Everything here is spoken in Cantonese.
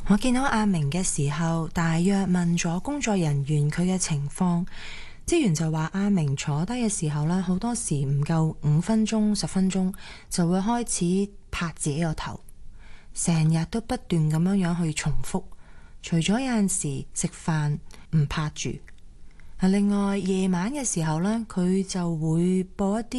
我見到阿明嘅時候，大約問咗工作人員佢嘅情況，職員就話阿明坐低嘅時候呢，好多時唔夠5分鐘、10分鐘就會開始拍自己個頭，成日都不斷咁樣去重複，除咗有陣時食飯唔拍住。另外夜晚嘅時候呢，佢就會播一啲